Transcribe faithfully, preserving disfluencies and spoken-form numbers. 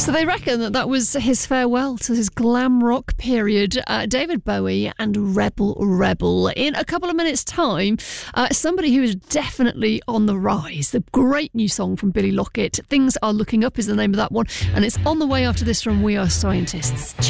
So they reckon that that was his farewell to his glam rock period. Uh, David Bowie and Rebel Rebel. In a couple of minutes' time, uh, somebody who is definitely on the rise. The great new song from Billy Lockett, Things Are Looking Up is the name of that one, and it's on the way after this from We Are Scientists.